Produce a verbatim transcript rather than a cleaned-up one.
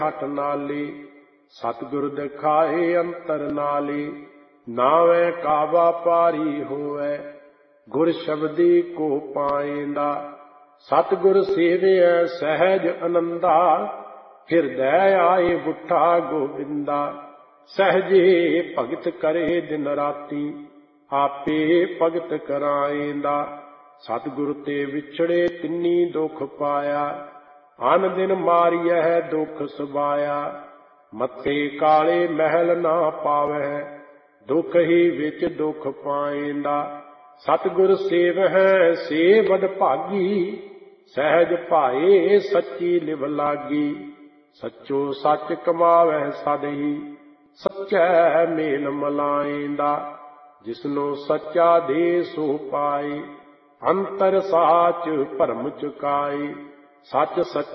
ਹਟ ਨਾਲੇ। ਸਤਿਗੁਰ ਦਿਖਾਏ ਅੰਤਰ ਨਾਲੇ। ਨਾਵੇਂ ਕਾਵਾ ਪਾਰੀ ਹੋਵੇ, ਗੁਰ ਸ਼ਬਦੀ ਕੋ ਪਾਏਂਦਾ। ਸਤਿਗੁਰ ਸੇਵਿਐ ਸਹਿਜ ਅਨੰਦਾ, ਹਿਰਦੈ ਆਏ ਬੁੱਠਾ ਗੋਬਿੰਦਾ। ਸਹਿਜੇ ਭਗਤ ਕਰੇ ਦਿਨ ਰਾਤੀ, ਆਪੇ ਭਗਤ ਕਰਾਏਂਦਾ। ਸਤਿਗੁਰ ਤੇ ਵਿਛੜੇ ਤਿੰਨੀ ਦੁਖ ਪਾਇਆ, ਅਨ ਦਿਨ ਮਾਰੀਐ ਦੁਖ ਸਬਾਇਆ। ਮੱਥੇ ਕਾਲੇ ਮਹਿਲ ਨਾ ਪਾਵਹਿ, ਦੁਖ ਹੀ ਵਿੱਚ ਦੁਖ ਪਾਏਂਦਾ। ਸਤਿਗੁਰ ਸੇਵਹਿ ਸੇ ਵਡ ਭਾਗੀ, ਸਹਿਜ ਭਾਏ ਸੱਚੀ ਲਿਵ ਲਾਗੀ। ਸੱਚੋ ਸੱਚ ਕਮਾਵਹਿ ਸਦ ਹੀ, ਸੱਚੈ ਮੇਲ ਮਲਾਏਂਦਾ। ਜਿਸਨੂੰ ਸੱਚਾ ਦੇ ਸੋ ਪਾਏ, ਅੰਤਰ ਸਾਚ ਭਰਮ ਚੁਕਾਏ। ਸੱਚ ਸੱਚ